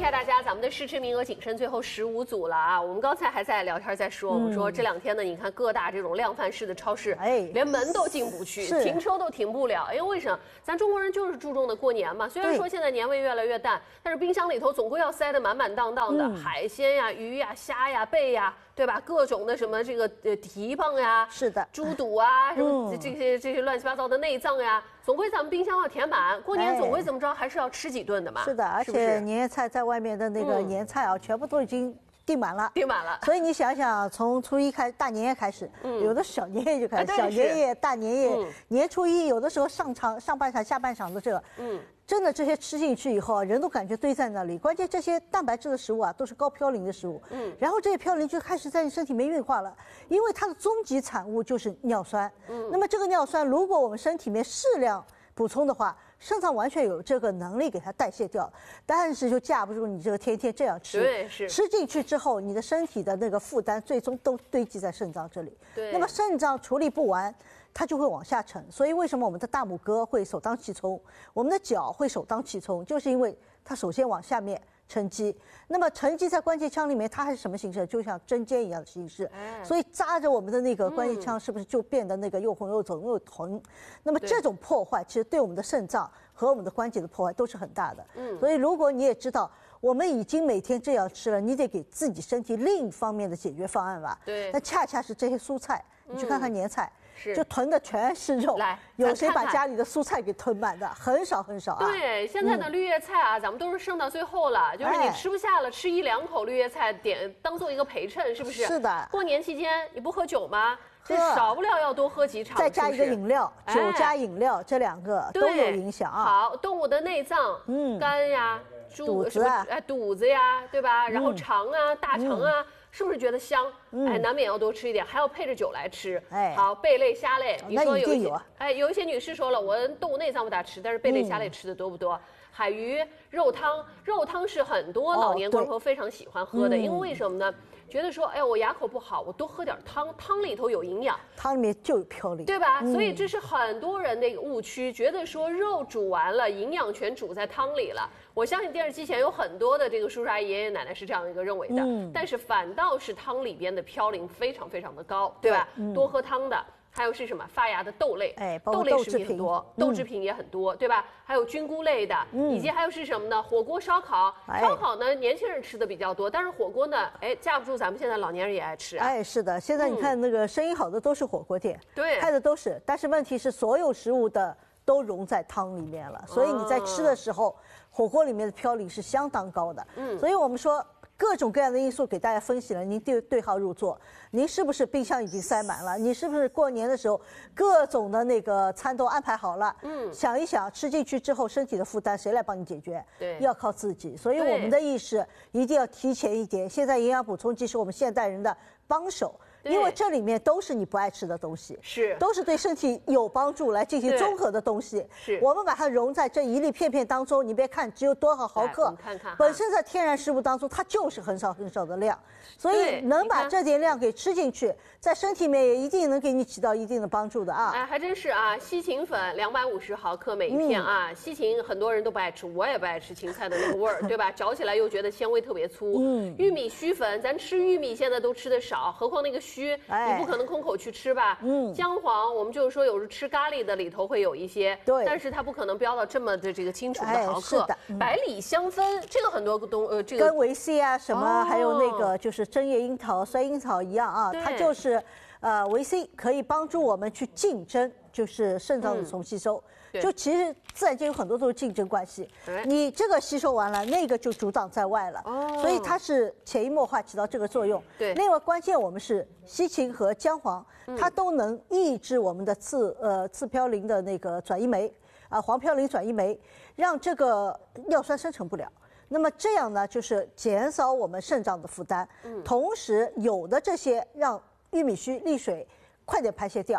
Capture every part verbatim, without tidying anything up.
一下大家，咱们的试吃名额仅剩最后十五组了啊！我们刚才还在聊天，在说，我们说这两天呢，你看各大这种量贩式的超市，哎，连门都进不去，停车都停不了。因为为什么？咱中国人就是注重的过年嘛。虽然说现在年味越来越淡，但是冰箱里头总归要塞得满满当当的，海鲜呀、鱼呀、虾呀、贝呀。 对吧？各种的什么这个呃蹄膀呀， 是的， 猪肚啊，什么这些这些乱七八糟的内脏呀，总归咱们冰箱要填满。过年总归怎么着，还是要吃几顿的嘛。 是的，而且年夜菜在外面的那个年菜啊，全部都已经订满了， 订满了。 所以你想想，从初一开大年夜开始，有的小年夜就开始，小年夜、大年夜、年初一，有的时候上场上半场、下半场的这个，嗯。 真的这些吃进去以后啊，人都感觉堆在那里。关键这些蛋白质的食物啊，都是高嘌呤的食物。嗯，然后这些嘌呤就开始在你身体里面运化了，因为它的终极产物就是尿酸。嗯，那么这个尿酸，如果我们身体里面适量补充的话，肾脏完全有这个能力给它代谢掉，但是就架不住你这个天天这样吃。 对，是吃进去之后，你的身体的那个负担最终都堆积在肾脏这里。 对， 那么肾脏处理不完。 它就会往下沉，所以为什么我们的大拇哥会首当其冲，我们的脚会首当其冲，就是因为它首先往下面沉积。那么沉积在关节腔里面，它还是什么形式？就像针尖一样的形式。所以扎着我们的那个关节腔，是不是就变得那个又红又肿又疼？那么这种破坏，其实对我们的肾脏和我们的关节的破坏都是很大的。嗯，所以如果你也知道。 我们已经每天这样吃了，你得给自己身体另一方面的解决方案吧。 对， 那恰恰是这些蔬菜，你去看看年菜， 是就囤的全是肉。 来， 有谁把家里的蔬菜给囤满的？很少很少啊。 对，现在的绿叶菜啊，咱们都是剩到最后了，就是你吃不下了，吃一两口绿叶菜，点当做一个陪衬，是不是？ 是的。 过年期间你不喝酒吗？ 这少不了要多喝几场， 再加一个饮料，酒加饮料，这两个都有影响啊。 好，动物的内脏，嗯，肝呀、 肚子啊， 哎，肚子呀，对吧？然后肠啊、大肠啊，是不是觉得香？哎，难免要多吃一点，还要配着酒来吃。哎，好，贝类、虾类，你说有一些，哎，有一些女士说了，我动物内脏不大吃，但是贝类、虾类吃的多不多？ 海鱼肉汤，肉汤是很多老年观众非常喜欢喝的，因为为什么呢？觉得说，哎，我牙口不好，我多喝点汤，汤里头有营养， 汤里面就有嘌呤， 对吧？所以这是很多人的一个误区，觉得说肉煮完了，营养全煮在汤里了。我相信电视机前有很多的这个叔叔阿姨、爷爷奶奶是这样一个认为的，但是反倒是汤里边的嘌呤非常非常的高，对吧？多喝汤的。 还有是什么发芽的豆类， 哎， 豆类食品很多，豆制品也很多，对吧？还有菌菇类的，以及还有是什么呢？火锅、烧烤，烧烤呢年轻人吃的比较多，但是火锅呢，哎，架不住咱们现在老年人也爱吃啊。 哎，是的，现在你看那个生意好的都是火锅店， 对， 开的都是，但是问题是所有食物的都溶在汤里面了，所以你在吃的时候，火锅里面的嘌呤是相当高的。嗯，所以我们说。 各种各样的因素给大家分析了，您对对号入座。您是不是冰箱已经塞满了？你是不是过年的时候各种的那个餐都安排好了？嗯，想一想，吃进去之后身体的负担谁来帮你解决？ 对， 要靠自己。所以我们的意识一定要提前一点。现在营养补充剂是我们现代人的帮手。 因为这里面都是你不爱吃的东西， 是都是对身体有帮助来进行综合的东西。 是， 我们把它融在这一粒片片当中，你别看只有多少毫克， 看看本身在天然食物当中它就是很少很少的量，所以能把这点量给吃进去，在身体里面也一定能给你起到一定的帮助的啊。 哎，还真是啊，西芹粉两百五十毫克每一片啊，嗯、西芹很多人都不爱吃，我也不爱吃芹菜的那个味儿，对吧？嚼起来又觉得纤维特别粗。嗯，玉米须粉，咱吃玉米现在都吃的少，何况那个须，哎、你不可能空口去吃吧？嗯，姜黄我们就是说有时吃咖喱的里头会有一些， 对， 但是它不可能标到这么的这个清楚的毫克。 哎、是的， 嗯、百里香酚这个很多东呃这个跟维 C 啊什么，哦、还有那个就是针叶樱桃、酸樱桃一样啊，它就是呃维 C 可以帮助我们去竞争，就是肾脏的重吸收。嗯、就其实自然界有很多都是竞争关系，你这个吸收完了，那个就阻挡在外了，哦、所以它是潜移默化起到这个作用。 对， 另外关键我们是西芹和姜黄，它都能抑制我们的次呃次嘌呤的那个转移酶啊、呃、黄嘌呤转移酶，让这个尿酸生成不了。那么这样呢，就是减少我们肾脏的负担，嗯、同时有的这些让玉米须沥水快点排泄掉。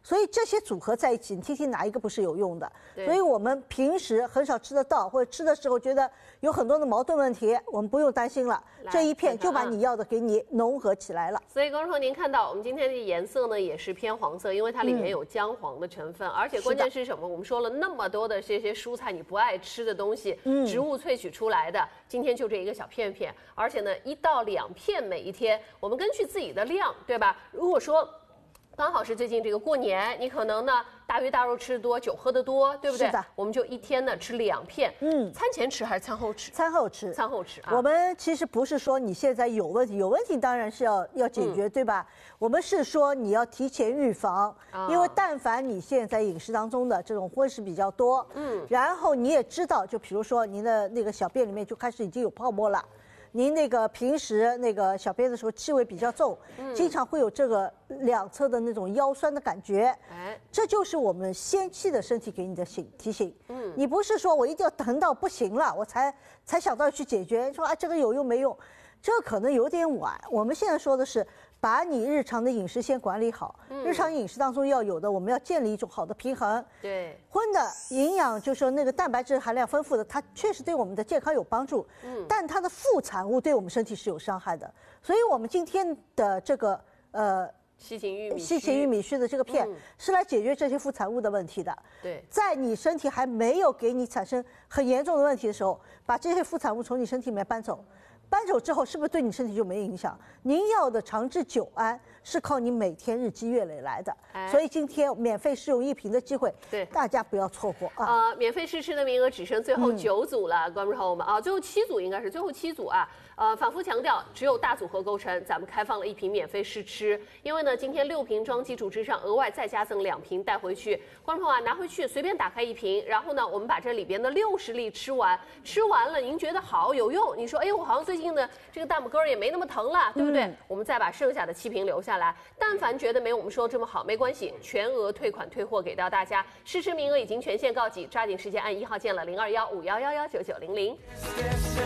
所以这些组合在一起，你听听哪一个不是有用的？所以我们平时很少吃得到，或者吃的时候觉得有很多的矛盾问题，我们不用担心了，这一片就把你要的给你浓合起来了。 所以观众朋友，您看到我们今天的颜色呢，也是偏黄色，因为它里面有姜黄的成分，嗯、而且关键是什么？我们说了那么多的这些蔬菜你不爱吃的东西，嗯、植物萃取出来的，今天就这一个小片片，而且呢，一到两片每一天，我们根据自己的量，对吧？如果说刚好是最近这个过年，你可能呢大鱼大肉吃得多，酒喝得多，对不对？ 是的， 我们就一天呢吃两片。嗯，餐前吃还是餐后吃？餐后吃。餐后吃啊。 我们其实不是说你现在有问题，有问题当然是要要解决，嗯、对吧？我们是说你要提前预防，啊、因为但凡你现在饮食当中的这种荤食比较多，嗯，然后你也知道，就比如说您的那个小便里面就开始已经有泡沫了。您那个平时那个小便的时候气味比较重，嗯、经常会有这个两侧的那种腰酸的感觉，哎，这就是我们先期的身体给你的醒提醒。嗯，你不是说我一定要等到不行了，我才才想到去解决，说啊这个有用没用，这可能有点晚。我们现在说的是，把你日常的饮食先管理好，嗯、日常饮食当中要有的，我们要建立一种好的平衡。 对， 荤的营养就是说那个蛋白质含量丰富的，它确实对我们的健康有帮助，嗯，但它的副产物对我们身体是有伤害的。所以我们今天的这个呃西芹玉米西芹玉米须的这个片、嗯、是来解决这些副产物的问题的。 对， 在你身体还没有给你产生很严重的问题的时候，把这些副产物从你身体里面搬走。搬走之后，是不是对你身体就没影响？您要的长治久安是靠你每天日积月累来的，哎、所以今天免费试用一瓶的机会， 对大家不要错过啊！ 呃，免费试吃的名额只剩最后九组了，嗯、观众朋友们啊，最后七组应该是最后七组啊。呃，反复强调，只有大组合构成，咱们开放了一瓶免费试吃。因为呢，今天六瓶装基础之上，额外再加赠两瓶带回去。观众朋友啊，拿回去随便打开一瓶，然后呢，我们把这里边的六十粒吃完，吃完了您觉得好有用，你说，哎，我好像最近的这个大拇哥也没那么疼了，对不对？嗯、我们再把剩下的七瓶留下来。但凡觉得没我们说的这么好，没关系，全额退款退货给到大家。试吃名额已经全线告急，抓紧时间按一号键了，零二幺五幺幺幺九九零零。